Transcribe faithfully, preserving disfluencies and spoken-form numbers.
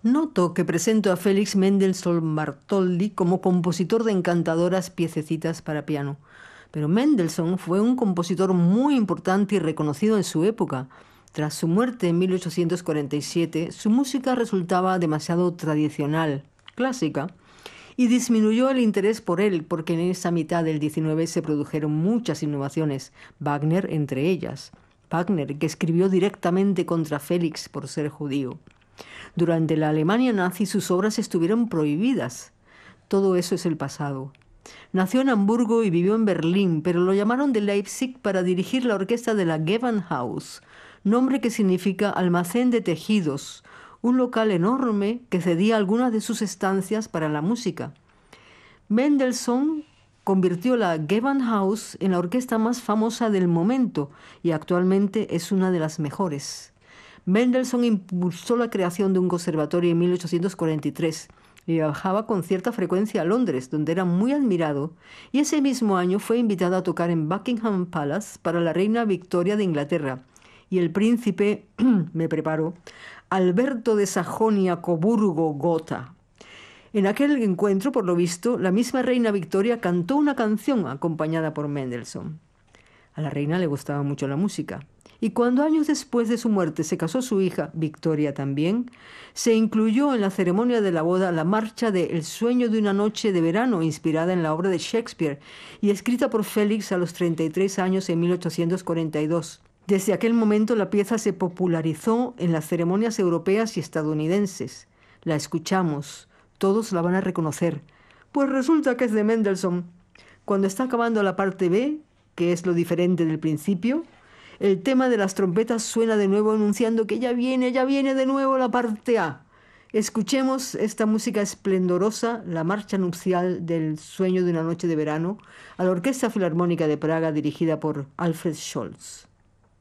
Noto que presento a Félix Mendelssohn Bartholdy como compositor de encantadoras piececitas para piano. Pero Mendelssohn fue un compositor muy importante y reconocido en su época. Tras su muerte en mil ochocientos cuarenta y siete, su música resultaba demasiado tradicional, clásica, y disminuyó el interés por él porque en esa mitad del diecinueve se produjeron muchas innovaciones, Wagner entre ellas. Wagner, que escribió directamente contra Félix por ser judío. Durante la Alemania nazi sus obras estuvieron prohibidas. Todo eso es el pasado. Nació en Hamburgo y vivió en Berlín, pero lo llamaron de Leipzig para dirigir la orquesta de la Gewandhaus, nombre que significa almacén de tejidos, un local enorme que cedía algunas de sus estancias para la música. Mendelssohn convirtió la Gewandhaus en la orquesta más famosa del momento y actualmente es una de las mejores. Mendelssohn impulsó la creación de un conservatorio en mil ochocientos cuarenta y tres y viajaba con cierta frecuencia a Londres, donde era muy admirado, y ese mismo año fue invitado a tocar en Buckingham Palace para la reina Victoria de Inglaterra, y el príncipe, me preparo, Alberto de Sajonia-Coburgo-Gotha. En aquel encuentro, por lo visto, la misma reina Victoria cantó una canción acompañada por Mendelssohn. A la reina le gustaba mucho la música. Y cuando años después de su muerte se casó su hija, Victoria también, se incluyó en la ceremonia de la boda la marcha de El sueño de una noche de verano, inspirada en la obra de Shakespeare y escrita por Félix a los treinta y tres años en mil ochocientos cuarenta y dos. Desde aquel momento la pieza se popularizó en las ceremonias europeas y estadounidenses. La escuchamos, todos la van a reconocer, pues resulta que es de Mendelssohn. Cuando está acabando la parte B, que es lo diferente del principio, el tema de las trompetas suena de nuevo anunciando que ya viene, ya viene de nuevo la parte A. Escuchemos esta música esplendorosa, la marcha nupcial del sueño de una noche de verano, a la Orquesta Filarmónica de Praga dirigida por Alfred Scholz.